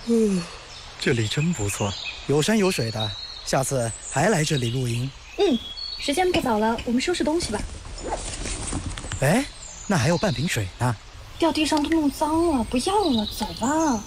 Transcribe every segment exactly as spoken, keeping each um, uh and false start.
嗯，这里真不错，有山有水的，下次还来这里露营。 嗯，时间不早了，我们收拾东西吧。 哎，那还有半瓶水呢。 掉地上都弄脏了，不要了，走吧。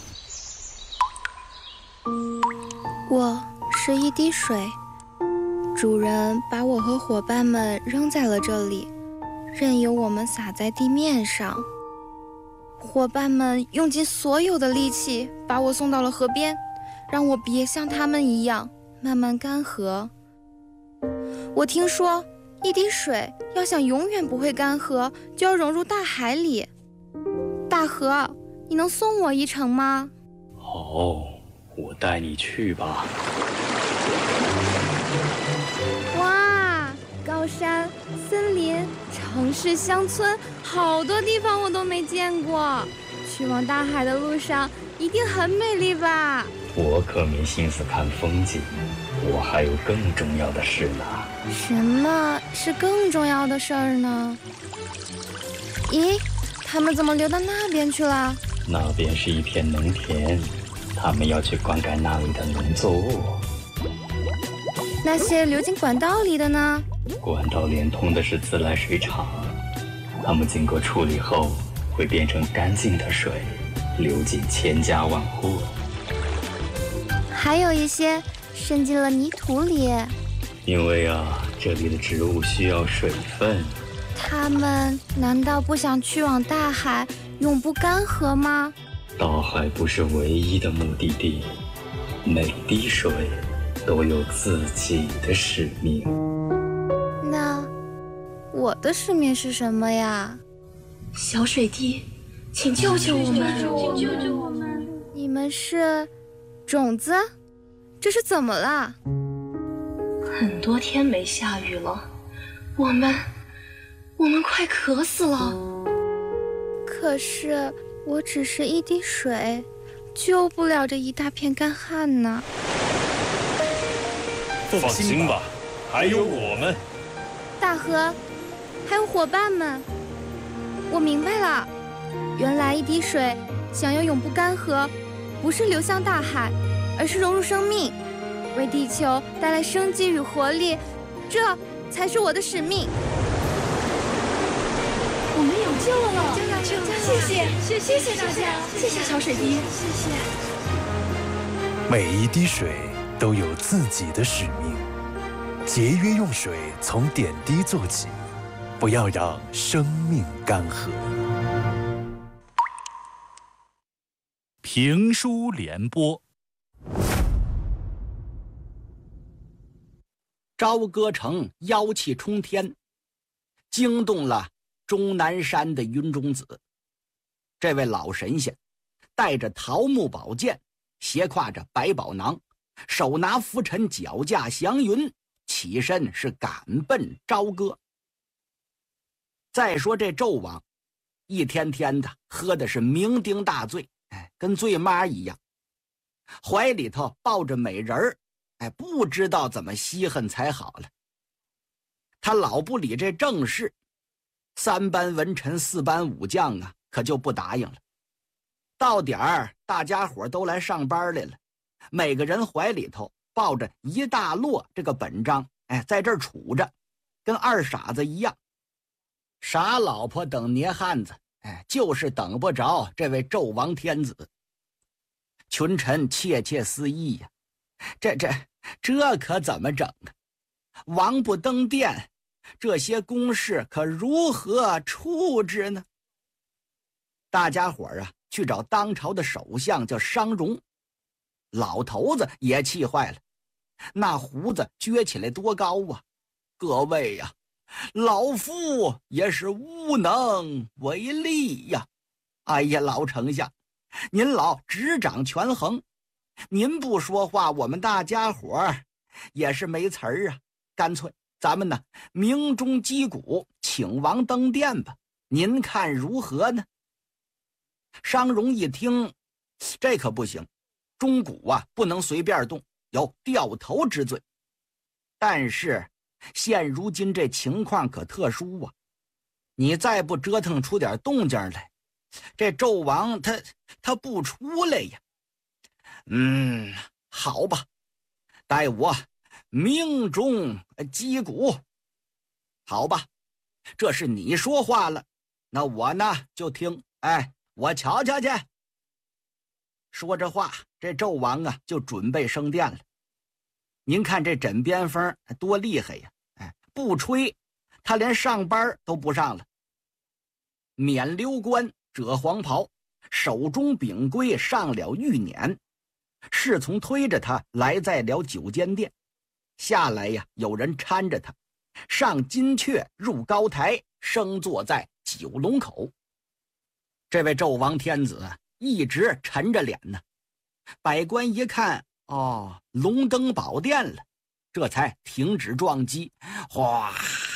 我是一滴水，主人把我和伙伴们扔在了这里，任由我们洒在地面上。伙伴们用尽所有的力气把我送到了河边，让我别像他们一样慢慢干涸。我听说一滴水要想永远不会干涸，就要融入大海里。大河，你能送我一程吗？ 哦，我带你去吧。 哇，高山、森林、城市、乡村，好多地方我都没见过。去往大海的路上一定很美丽吧？ 我可没心思看风景，我还有更重要的事呢。 什么是更重要的事儿呢？咦，他们怎么流到那边去了？ 那边是一片农田，他们要去灌溉那里的农作物。 那些流进管道里的呢？ 管道连通的是自来水厂，它们经过处理后会变成干净的水，流进千家万户。 还有一些渗进了泥土里。 因为啊，这里的植物需要水分。 它们难道不想去往大海，永不干涸吗？ 大海不是唯一的目的地，每滴水都有自己的使命。 那我的使命是什么呀？ 小水滴，请救救我们！ 请救救我们！你们是种子？这是怎么了？ 很多天没下雨了，我们我们快渴死了。 可是我只是一滴水，救不了这一大片干旱呢。 放心吧，还有我们。 大河，还有伙伴们，我明白了，原来一滴水想要永不干涸，不是流向大海，而是融入生命，为地球带来生机与活力，这才是我的使命。 我们有救了， 救了救了！ 谢谢谢谢大家，谢谢小水滴， 谢谢。 每一滴水都有自己的使命，节约用水从点滴做起，不要让生命干涸。 评书联播， 朝歌城妖气冲天，惊动了终南山的云中子。这位老神仙带着桃木宝剑，斜挎着百宝囊，手拿拂尘，脚驾祥云，起身是赶奔朝歌。再说这纣王一天天的喝的是酩酊大醉，哎，跟醉妈一样，怀里头抱着美人儿，哎，不知道怎么稀罕才好了。他老不理这正事，三班文臣四班武将啊，可就不答应了。到点儿，大家伙都来上班来了，每个人怀里头抱着一大摞这个本章，哎，在这儿杵着，跟二傻子一样。傻老婆等捏汉子，哎，就是等不着这位纣王天子。群臣窃窃私议呀、啊，这这这可怎么整啊？王不登殿，这些公事可如何处置呢？大家伙啊，去找当朝的首相叫商容，老头子也气坏了，那胡子撅起来多高啊！各位呀、啊，老夫也是无能为力呀！哎呀，老丞相，您老执掌权衡，您不说话，我们大家伙也是没词儿啊。干脆咱们呢鸣钟击鼓，请王登殿吧，您看如何呢？商容一听，这可不行，钟鼓啊不能随便动，有掉头之罪。但是现如今这情况可特殊啊，你再不折腾出点动静来，这纣王他他不出来呀。 嗯，好吧，待我命中击鼓。好吧，这是你说话了，那我呢就听。哎，我瞧瞧去。说着话，这纣王啊就准备升殿了。您看这枕边风多厉害呀！哎，不吹，他连上班都不上了。冕旒冠，遮黄袍，手中秉圭上了御辇。侍从推着他来在了九间殿，下来呀，有人搀着他，上金阙，入高台，升坐在九龙口。这位纣王天子一直沉着脸呢，百官一看，哦，龙登宝殿了，这才停止撞击，哗，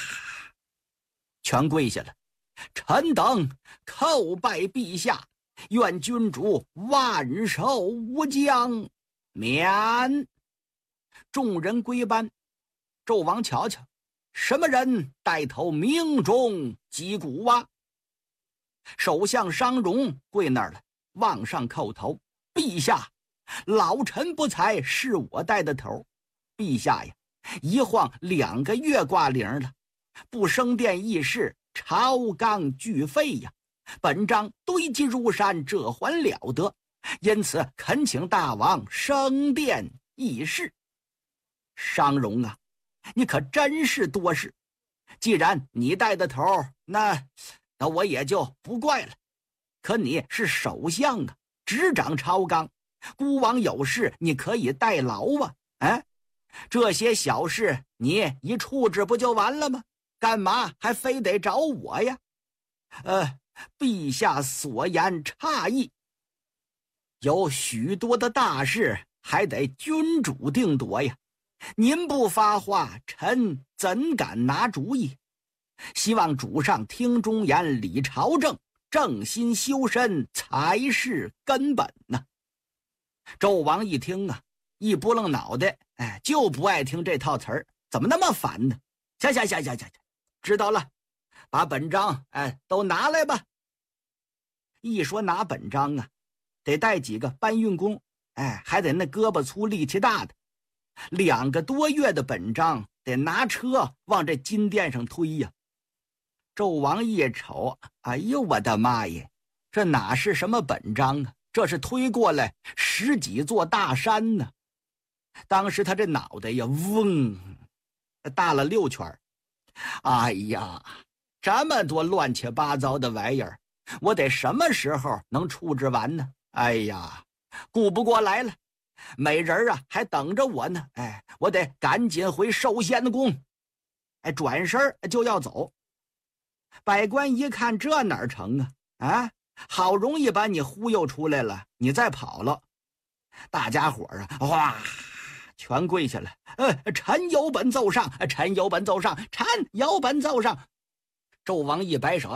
全跪下了。臣等叩拜陛下，愿君主万寿无疆，免。众人归班。纣王瞧瞧，什么人带头鸣钟击鼓啊？首相商容跪那儿了，往上叩头：陛下，老臣不才，是我带的头。陛下呀，一晃两个月挂零了，不升殿议事，朝纲俱废呀！本章堆积如山，这还了得？因此恳请大王升殿议事。商容啊，你可真是多事。既然你带的头，那那我也就不怪了。可你是首相啊，执掌朝纲，孤王有事，你可以代劳啊。哎，这些小事你一处置不就完了吗？干嘛还非得找我呀？呃，陛下所言差矣，有许多的大事还得君主定夺呀。您不发话，臣怎敢拿主意？希望主上听忠言，理朝政，正心修身才是根本呢。纣王一听啊，一拨楞脑袋，哎，就不爱听这套词儿，怎么那么烦呢？行行行行行，知道了，把本章哎都拿来吧。一说拿本章啊，得带几个搬运工，哎，还得那胳膊粗力气大的。两个多月的本章得拿车往这金殿上推呀。纣王一瞅，哎呦我的妈耶，这哪是什么本章啊，这是推过来十几座大山呢。当时他这脑袋呀，嗡，大了六圈。哎呀，这么多乱七八糟的玩意儿，我得什么时候能处置完呢？哎呀，顾不过来了。美人啊还等着我呢，哎，我得赶紧回寿仙宫。哎，转身就要走。百官一看，这哪成啊？啊，好容易把你忽悠出来了，你再跑了。大家伙啊，哇，全跪下了。呃，臣有本奏上，臣有本奏上，臣有本奏上。纣王一摆手。